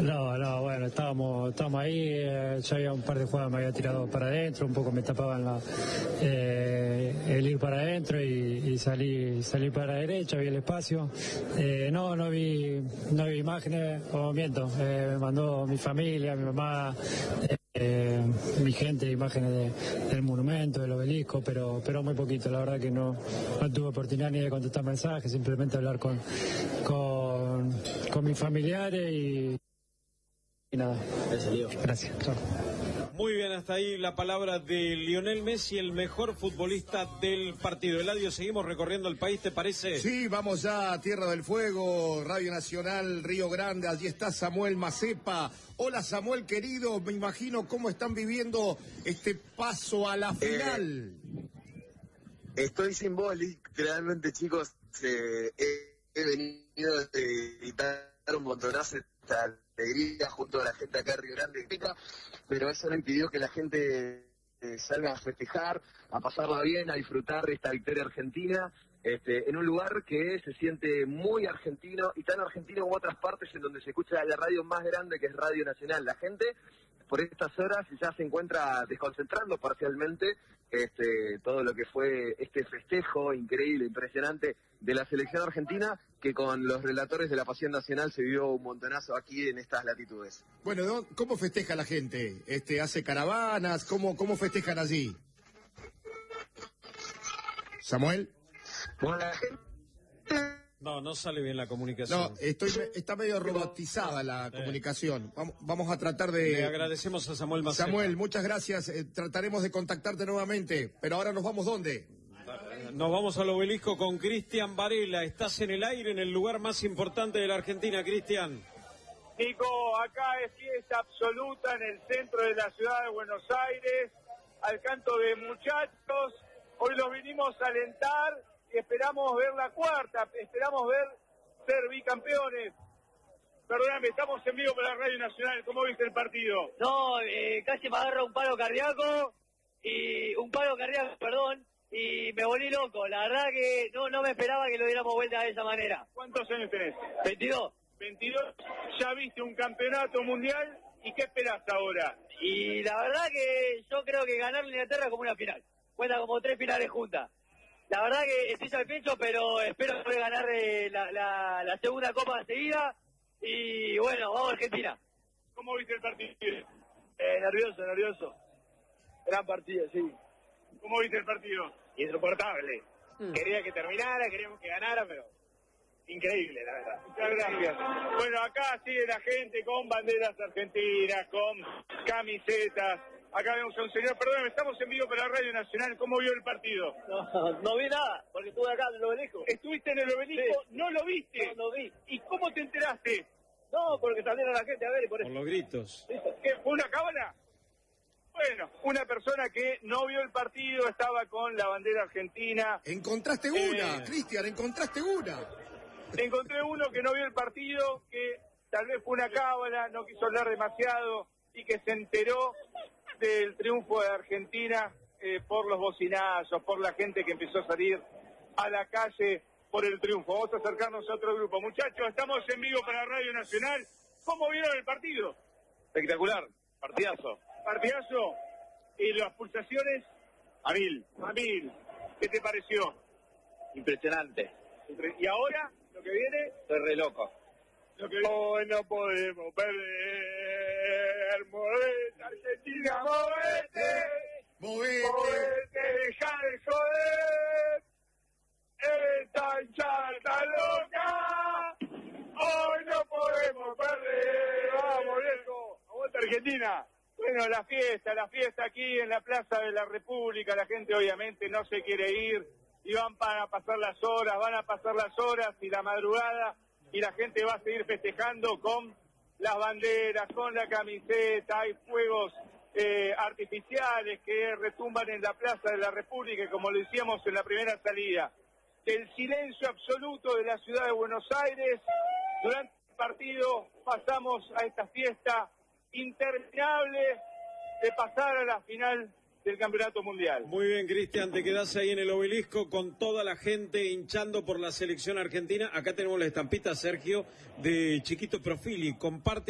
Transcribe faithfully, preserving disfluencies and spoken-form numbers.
No, no, bueno, estábamos, estábamos ahí, eh, ya había un par de jugadas, me había tirado para adentro, un poco me tapaban la, eh, el ir para adentro y, y salí, salí para la derecha, vi el espacio. Eh, no, no vi, no vi imágenes, o miento, eh, me mandó mi familia, mi mamá, eh, eh, mi gente, imágenes de, del monumento, del obelisco, pero, pero muy poquito, la verdad que no, no tuve oportunidad ni de contestar mensajes, simplemente hablar con, con, con mis familiares y Y nada, gracias. Chao. Muy bien, hasta ahí la palabra de Lionel Messi, el mejor futbolista del partido. Eladio, seguimos recorriendo el país, ¿te parece? Sí, vamos ya a Tierra del Fuego, Radio Nacional, Río Grande, allí está Samuel Macepa. Hola Samuel, querido, me imagino cómo están viviendo este paso a la final. Eh, estoy simbólico, realmente chicos, eh, he, he venido a gritar un montonazo esta alegría junto a la gente acá en Río Grande, pero eso no impidió que la gente eh, salga a festejar, a pasarla bien, a disfrutar de esta victoria argentina, este, en un lugar que se siente muy argentino, y tan argentino como otras partes en donde se escucha la radio más grande, que es Radio Nacional. La gente por estas horas ya se encuentra desconcentrando parcialmente este, todo lo que fue este festejo increíble, impresionante de la selección argentina, que con los relatores de la Pasión Nacional se vio un montonazo aquí en estas latitudes. Bueno, ¿no? ¿Cómo festeja la gente? Este, ¿hace caravanas? ¿Cómo, cómo festejan allí? ¿Samuel? Bueno, la gente... No, no sale bien la comunicación. No, estoy, está medio robotizada la sí. comunicación. Vamos, vamos a tratar de... Le agradecemos a Samuel Macepa. Samuel, muchas gracias. Eh, trataremos de contactarte nuevamente. Pero ahora nos vamos, ¿dónde? Nos vamos al obelisco con Cristian Varela. Estás en el aire en el lugar más importante de la Argentina, Cristian. Nico, acá es fiesta absoluta en el centro de la ciudad de Buenos Aires, al canto de muchachos. Hoy los vinimos a alentar y esperamos ver la cuarta, esperamos ver ser bicampeones. Perdóname, estamos en vivo para la Radio Nacional. ¿Cómo viste el partido? No, eh, casi me agarra un paro cardíaco, y un paro cardíaco, perdón, y me volví loco. La verdad que no, no me esperaba que lo diéramos vuelta de esa manera. ¿Cuántos años tenés? veintidós. veintidós, ya viste un campeonato mundial, ¿y qué esperás ahora? Y la verdad que yo creo que ganarle a Inglaterra es como una final. Cuenta como tres finales juntas. La verdad que estoy satisfecho, pero espero poder ganar eh, la, la, la segunda Copa seguida. Y bueno, vamos a Argentina. ¿Cómo viste el partido? Eh, nervioso, nervioso. Gran partido, sí. ¿Cómo viste el partido? Insoportable. Mm. Quería que terminara, queríamos que ganara, pero increíble, la verdad. Muchas gracias. Bueno, acá sigue la gente con banderas argentinas, con camisetas. Acá vemos a un señor, perdón, estamos en vivo para la Radio Nacional. ¿Cómo vio el partido? No, no vi nada, porque estuve acá en el obelisco. ¿Estuviste en el obelisco? Sí. ¿No lo viste? No lo vi. ¿Y cómo te enteraste? No, porque salieron la gente a ver y por Por eso. los gritos. ¿Qué, fue una cábala? Bueno, una persona que no vio el partido, estaba con la bandera argentina. Encontraste una, Eh. Cristian, encontraste una. Encontré uno que no vio el partido, que tal vez fue una cábala, no quiso hablar demasiado y que se enteró del triunfo de Argentina eh, por los bocinazos, por la gente que empezó a salir a la calle por el triunfo. Vamos a acercarnos a otro grupo. Muchachos, estamos en vivo para Radio Nacional. ¿Cómo vieron el partido? Espectacular, partidazo. Partidazo. ¿Y las pulsaciones? A mil. A mil. ¿Qué te pareció? Impresionante. ¿Y ahora? ¿Lo que viene? Estoy re loco. Lo que hoy no podemos perder. Movete, Argentina, movete. Movete. Movete, deja de joder. Esta hinchada está loca. Hoy no podemos perder. Vamos, viejo. Aguanta Argentina. Bueno, la fiesta, la fiesta aquí en la Plaza de la República. La gente obviamente no se quiere ir. Y van para pasar las horas, van a pasar las horas y la madrugada. Y la gente va a seguir festejando con las banderas, con la camiseta. Hay fuegos eh, artificiales que retumban en la Plaza de la República, como lo hicimos en la primera salida. El silencio absoluto de la ciudad de Buenos Aires. Durante el partido pasamos a esta fiesta interminable de pasar a la final del Campeonato Mundial. Muy bien, Cristian, te quedás ahí en el obelisco con toda la gente hinchando por la selección argentina. Acá tenemos la estampita, Sergio, de Chiquito Profili. Comparte